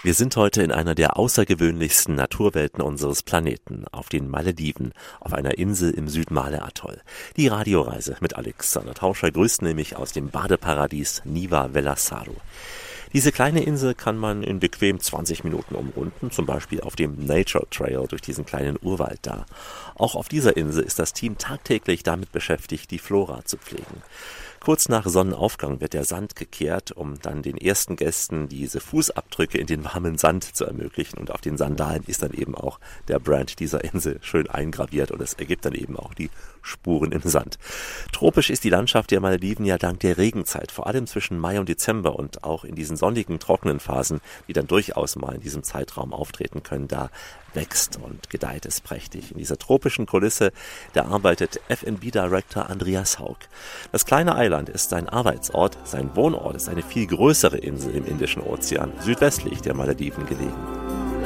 Wir sind heute in einer der außergewöhnlichsten Naturwelten unseres Planeten, auf den Malediven, auf einer Insel im Südmale-Atoll. Die Radioreise mit Alexander Tauscher grüßt nämlich aus dem Badeparadies Niva Velasaro. Diese kleine Insel kann man in bequem 20 Minuten umrunden, zum Beispiel auf dem Nature Trail durch diesen kleinen Urwald da. Auch auf dieser Insel ist das Team tagtäglich damit beschäftigt, die Flora zu pflegen. Kurz nach Sonnenaufgang wird der Sand gekehrt, um dann den ersten Gästen diese Fußabdrücke in den warmen Sand zu ermöglichen. Und auf den Sandalen ist dann eben auch der Brand dieser Insel schön eingraviert und es ergibt dann eben auch die Spuren im Sand. Tropisch ist die Landschaft der Malediven ja dank der Regenzeit, vor allem zwischen Mai und Dezember und auch in diesen sonnigen, trockenen Phasen, die dann durchaus mal in diesem Zeitraum auftreten können, da wächst und gedeiht es prächtig. In dieser tropischen Kulisse, da arbeitet F&B-Director Andreas Haug. Das kleine Eiland ist sein Arbeitsort, sein Wohnort ist eine viel größere Insel im Indischen Ozean, südwestlich der Malediven gelegen.